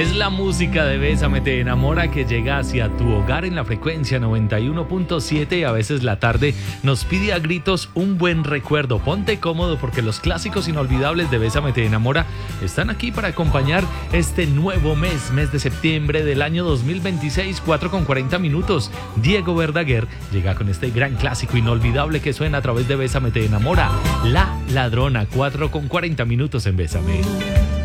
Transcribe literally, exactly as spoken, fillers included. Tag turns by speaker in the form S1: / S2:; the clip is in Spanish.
S1: Es la música de Bésame Te Enamora que llega hacia tu hogar en la frecuencia noventa y uno punto siete y a veces la tarde nos pide a gritos un buen recuerdo. Ponte cómodo porque los clásicos inolvidables de Bésame Te Enamora están aquí para acompañar este nuevo mes, mes de septiembre del año dos mil veintiséis, cuatro con cuarenta minutos. Diego Verdaguer llega con este gran clásico inolvidable que suena a través de Bésame Te Enamora, La Ladrona, cuatro con cuarenta minutos en Bésame.